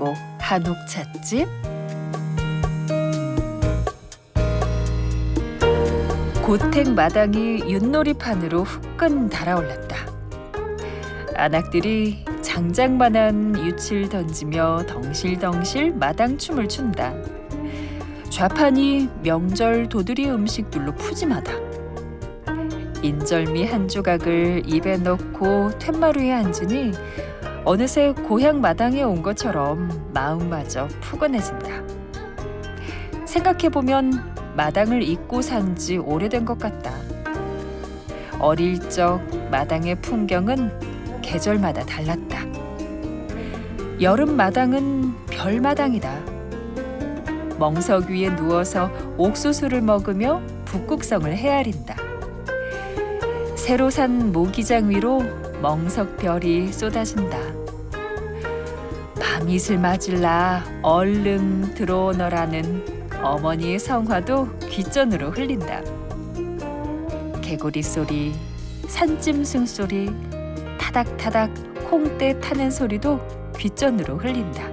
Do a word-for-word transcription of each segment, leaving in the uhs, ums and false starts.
그리고 한옥 찻집. 고택 마당이 윷놀이판으로 후끈 달아올랐다. 아낙들이 장작만한 윷을 던지며 덩실덩실 마당춤을 춘다. 좌판이 명절 도두리 음식들로 푸짐하다. 인절미 한 조각을 입에 넣고 툇마루에 앉으니 어느새 고향 마당에 온 것처럼 마음마저 푸근해진다. 생각해보면 마당을 잊고 산 지 오래된 것 같다. 어릴 적 마당의 풍경은 계절마다 달랐다. 여름 마당은 별마당이다. 멍석 위에 누워서 옥수수를 먹으며 북극성을 헤아린다. 새로 산 모기장 위로 멍석별이 쏟아진다. 밤이슬 맞을라 얼른 들어오너라는 어머니의 성화도 귓전으로 흘린다. 개구리 소리, 산짐승 소리, 타닥타닥 콩대 타는 소리도 귓전으로 흘린다.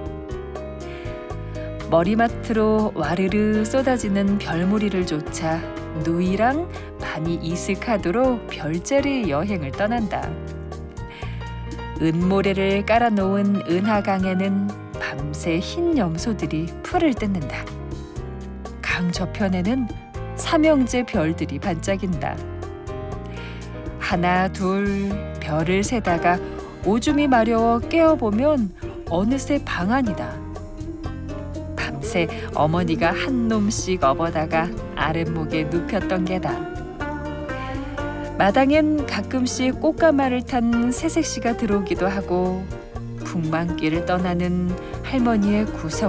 머리맡으로 와르르 쏟아지는 별무리를 쫓아 누이랑 밤이 이슥하도록 별자리 여행을 떠난다. 은모래를 깔아놓은 은하강에는 밤새 흰 염소들이 풀을 뜯는다. 강 저편에는 삼형제 별들이 반짝인다. 하나 둘 별을 세다가 오줌이 마려워 깨어보면 어느새 방안이다. 밤새 어머니가 한 놈씩 업어다가 아랫목에 눕혔던 게다. 마당엔 가끔씩 꽃가마를 탄 새색시가 들어오기도 하고 북만길을 떠나는 할머니의 구성